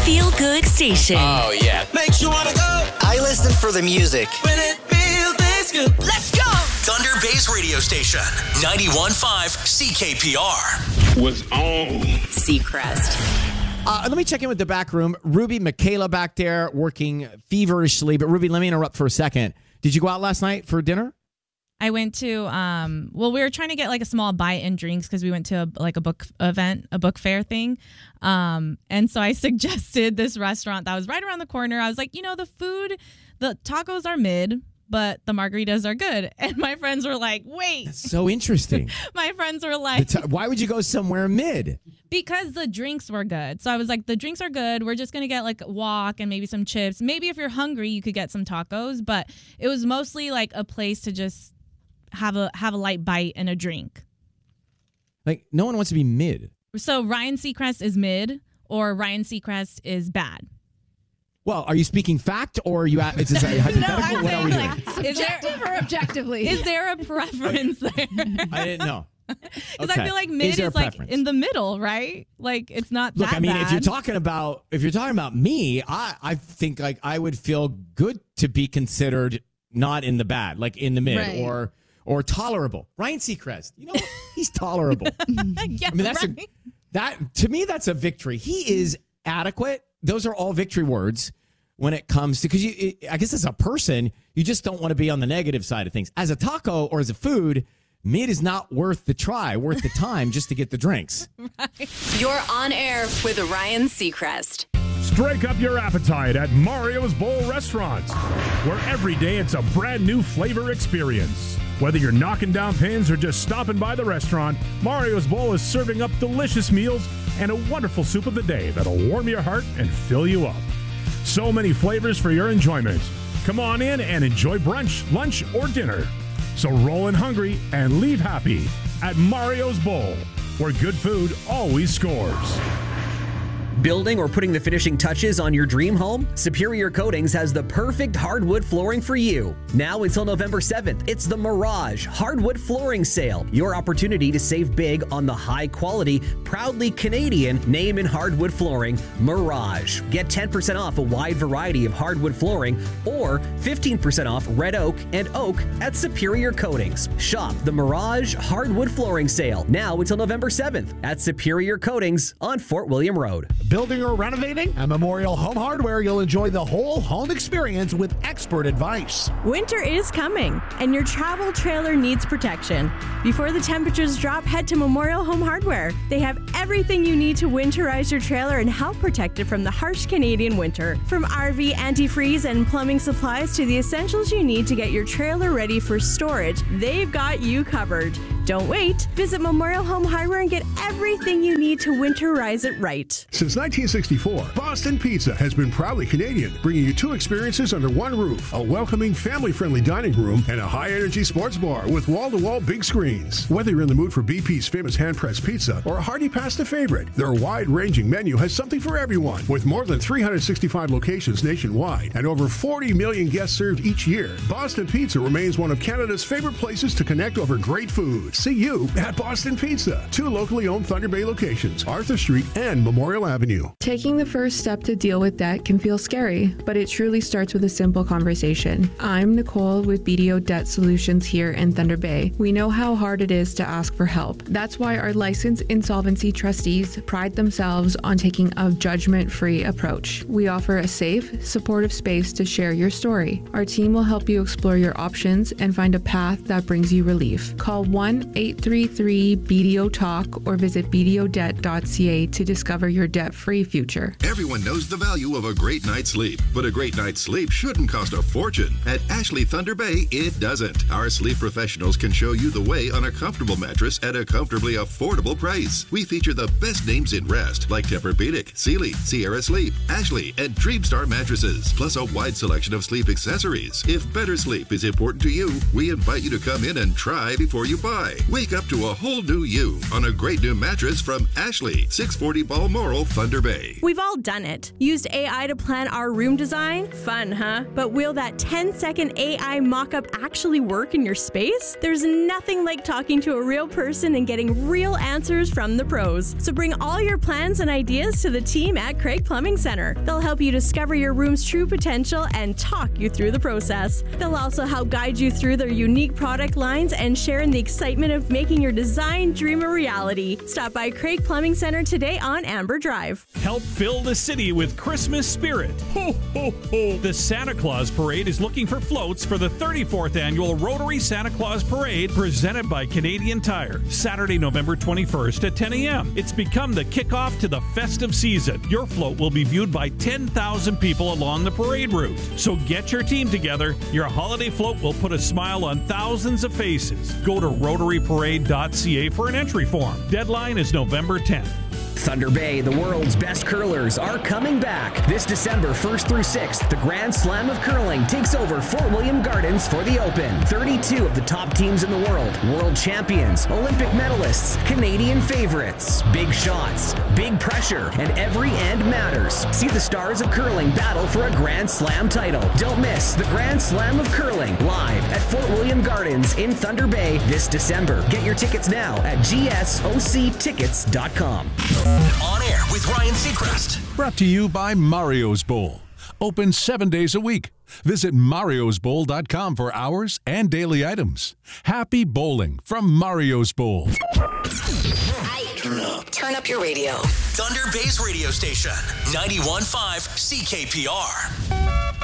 feel-good station. Oh, yeah. Makes you want to go. I listen for the music. When it feels this good. Let's go. Thunder Bay's radio station, 91.5 CKPR. Was on. Seacrest. Let me check in with the back room. Ruby, Michaela back there working feverishly. But Ruby, let me interrupt for a second. Did you go out last night for dinner? I went to, we were trying to get like a small buy-in drinks because we went to a book event, a book fair thing. And so I suggested this restaurant that was right around the corner. I was like, the tacos are mid, but the margaritas are good. And my friends were like, wait. That's so interesting. My friends were like. Why would you go somewhere mid? Because the drinks were good. So I was like, the drinks are good. We're just going to get like a wok and maybe some chips. Maybe if you're hungry, you could get some tacos. But it was mostly like a place to just have a light bite and a drink. Like, no one wants to be mid. So Ryan Seacrest is mid or Ryan Seacrest is bad. Well, are you speaking fact or are you is this a hypothetical? No, what are we doing? Subjective or objectively? Is there a preference there? I didn't know. Because I feel like mid is like in the middle, right? Like it's not that bad. if you're talking about me, I think like I would feel good to be considered not in the bad, like in the mid, right. or tolerable. Ryan Seacrest, he's tolerable. Yeah, I mean, to me that's a victory. He is adequate. Those are all victory words when it comes to, because I guess as a person, you just don't want to be on the negative side of things. As a taco or as a food, mid is not worth the try, worth the time just to get the drinks. Right. You're on air with Ryan Seacrest. Strike up your appetite at Mario's Bowl Restaurant, where every day it's a brand new flavor experience. Whether you're knocking down pins or just stopping by the restaurant, Mario's Bowl is serving up delicious meals and a wonderful soup of the day that'll warm your heart and fill you up. So many flavors for your enjoyment. Come on in and enjoy brunch, lunch, or dinner. So roll in hungry and leave happy at Mario's Bowl, where good food always scores. Building or putting the finishing touches on your dream home? Superior Coatings has the perfect hardwood flooring for you. Now until November 7th, it's the Mirage Hardwood Flooring Sale. Your opportunity to save big on the high quality, proudly Canadian name in hardwood flooring, Mirage. Get 10% off a wide variety of hardwood flooring or 15% off red oak and oak at Superior Coatings. Shop the Mirage Hardwood Flooring Sale now until November 7th at Superior Coatings on Fort William Road. Building or renovating? At Memorial Home Hardware, you'll enjoy the whole home experience with expert advice. Winter is coming, and your travel trailer needs protection. Before the temperatures drop, head to Memorial Home Hardware. They have everything you need to winterize your trailer and help protect it from the harsh Canadian winter. From RV antifreeze and plumbing supplies to the essentials you need to get your trailer ready for storage, they've got you covered. Don't wait. Visit Memorial Home Hardware and get everything you need to winterize it right. Since 1964, Boston Pizza has been proudly Canadian, bringing you two experiences under one roof: a welcoming, family-friendly dining room and a high-energy sports bar with wall-to-wall big screens. Whether you're in the mood for BP's famous hand-pressed pizza or a hearty pasta favorite, their wide-ranging menu has something for everyone. With more than 365 locations nationwide and over 40 million guests served each year, Boston Pizza remains one of Canada's favorite places to connect over great food. See you at Boston Pizza. Two locally owned Thunder Bay locations, Arthur Street and Memorial Avenue. Taking the first step to deal with debt can feel scary, but it truly starts with a simple conversation. I'm Nicole with BDO Debt Solutions here in Thunder Bay. We know how hard it is to ask for help. That's why our licensed insolvency trustees pride themselves on taking a judgment-free approach. We offer a safe, supportive space to share your story. Our team will help you explore your options and find a path that brings you relief. Call 1-833-BDO-TALK or visit bdodebt.ca to discover your debt-free future. Everyone knows the value of a great night's sleep, but a great night's sleep shouldn't cost a fortune. At Ashley Thunder Bay, it doesn't. Our sleep professionals can show you the way on a comfortable mattress at a comfortably affordable price. We feature the best names in rest, like Tempur-Pedic, Sealy, Sierra Sleep, Ashley, and Dreamstar mattresses, plus a wide selection of sleep accessories. If better sleep is important to you, we invite you to come in and try before you buy. Wake up to a whole new you on a great new mattress from Ashley, 640 Balmoral, Thunder Thunder Bay. We've all done it. Used AI to plan our room design? Fun, huh? But will that 10-second AI mock-up actually work in your space? There's nothing like talking to a real person and getting real answers from the pros. So bring all your plans and ideas to the team at Craig Plumbing Center. They'll help you discover your room's true potential and talk you through the process. They'll also help guide you through their unique product lines and share in the excitement of making your design dream a reality. Stop by Craig Plumbing Center today on Amber Drive. Help fill the city with Christmas spirit. Ho, ho, ho. The Santa Claus Parade is looking for floats for the 34th annual Rotary Santa Claus Parade presented by Canadian Tire. Saturday, November 21st at 10 a.m. It's become the kickoff to the festive season. Your float will be viewed by 10,000 people along the parade route. So get your team together. Your holiday float will put a smile on thousands of faces. Go to rotaryparade.ca for an entry form. Deadline is November 10th. Thunder Bay, the world's best curlers, are coming back. This December 1st through 6th, the Grand Slam of Curling takes over Fort William Gardens for the Open. 32 of the top teams in the world champions, Olympic medalists, Canadian favorites, big shots, big pressure, and every end matters. See the stars of curling battle for a Grand Slam title. Don't miss the Grand Slam of Curling live at Fort William Gardens in Thunder Bay this December. Get your tickets now at gsoctickets.com. On Air with Ryan Seacrest. Brought to you by Mario's Bowl. Open 7 days a week. Visit mariosbowl.com for hours and daily items. Happy bowling from Mario's Bowl. Turn up your radio. Thunder Bay's radio station, 91.5 CKPR.